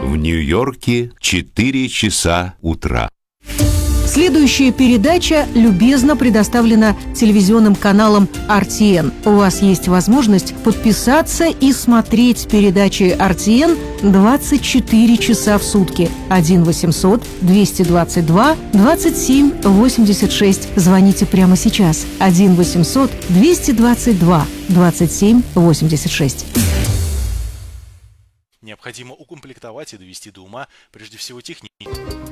В Нью-Йорке 4 часа утра. Следующая передача любезно предоставлена телевизионным каналом RTN. У вас есть возможность подписаться и смотреть передачи RTN 24 часа в сутки. 1-800-222-27-86. Звоните прямо сейчас. 1-800-222-27-86. Необходимо укомплектовать и довести до ума прежде всего техники.